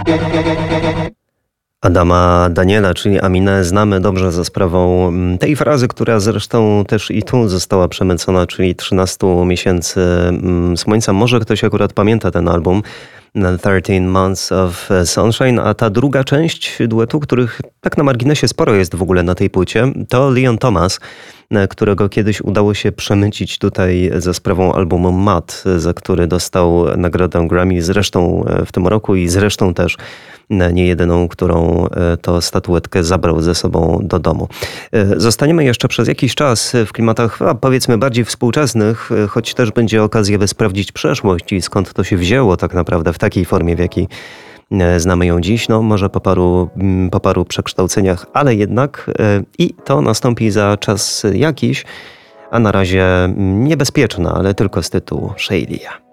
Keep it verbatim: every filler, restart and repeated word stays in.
Adama Daniela, czyli Aminę, znamy dobrze za sprawą tej frazy, która zresztą też i tu została przemycona, czyli trzynaście miesięcy słońca. Może ktoś akurat pamięta ten album, thirteen Months of Sunshine, a ta druga część duetu, których tak na marginesie sporo jest w ogóle na tej płycie, to Leon Thomas, którego kiedyś udało się przemycić tutaj za sprawą albumu Mad, za który dostał nagrodę Grammy, zresztą w tym roku i zresztą też nie jedyną, którą to statuetkę zabrał ze sobą do domu. Zostaniemy jeszcze przez jakiś czas w klimatach, powiedzmy, bardziej współczesnych, choć też będzie okazja, by sprawdzić przeszłość i skąd to się wzięło tak naprawdę w takiej formie, w jakiej znamy ją dziś. No może po paru, po paru przekształceniach, ale jednak i to nastąpi za czas jakiś, a na razie niebezpieczna, ale tylko z tytułu Shaleia.